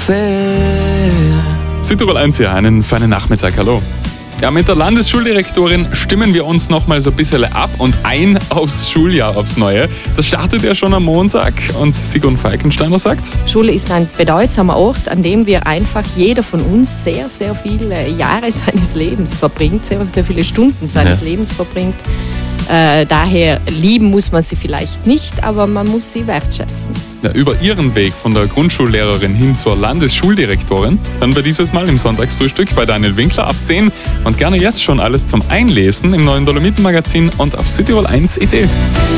Südtirol 1 hier, einen feinen Nachmittag, hallo. Ja, mit der Landesschuldirektorin stimmen wir uns noch mal so ein bisschen ab und ein aufs Schuljahr, aufs Neue. Das startet ja schon am Montag und Sigrun Falkensteiner sagt: Schule ist ein bedeutsamer Ort, an dem wir einfach jeder von uns sehr, sehr viele Jahre seines Lebens verbringt, sehr, sehr viele Stunden seines Lebens verbringt. Daher lieben muss man sie vielleicht nicht, aber man muss sie wertschätzen. Ja, über ihren Weg von der Grundschullehrerin hin zur Landesschuldirektorin hören wir dieses Mal im Sonntagsfrühstück bei Daniel Winkler ab 10 und gerne jetzt schon alles zum Einlesen im neuen Dolomiten-Magazin und auf Südtirol 1 Idee.